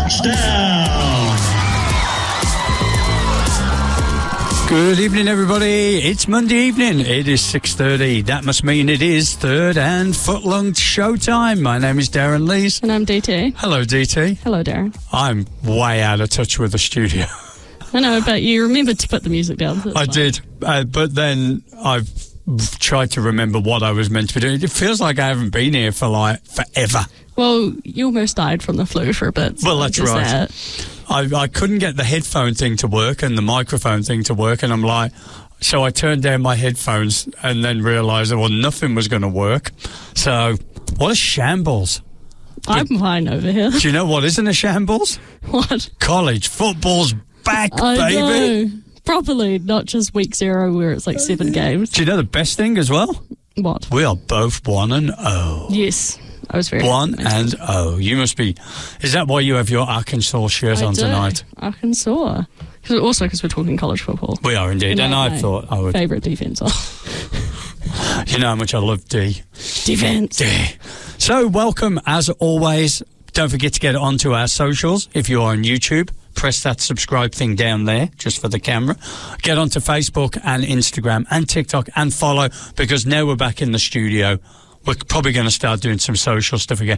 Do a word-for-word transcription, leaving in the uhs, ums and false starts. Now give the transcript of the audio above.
Touchdown! Good evening, everybody. It's Monday evening. It is six thirty. That must mean it is third and footlong showtime. My name is Darren Lees. And I'm D T. Hello, D T. Hello, Darren. I'm way out of touch with the studio. I know, but you remembered to put the music down. So I fine. did, uh, but then I've tried to remember what I was meant to be doing. It feels like I haven't been here for, like, forever. Well, you almost died from the flu for a bit. So well, that's right. That. I, I couldn't get the headphone thing to work and the microphone thing to work, and I'm like, so I turned down my headphones and then realised that, well, nothing was going to work. So, what a shambles. I'm but, fine over here. Do you know what isn't a shambles? What? College football's back, I baby. Know. Properly, not just week zero where it's like seven games. Do you know the best thing as well? What? We are both one and oh. Yes. I was very One and oh. You must be... Is that why you have your Arkansas shirt I on do. tonight? Arkansas. Cause also because we're talking college football. We are indeed, and, and I thought I would... Favourite defence. You know how much I love D. Defence. D. So, welcome as always. Don't forget to get onto our socials. If you are on YouTube, press that subscribe thing down there, just for the camera. Get onto Facebook and Instagram and TikTok and follow, because now we're back in the studio. We're probably going to start doing some social stuff again.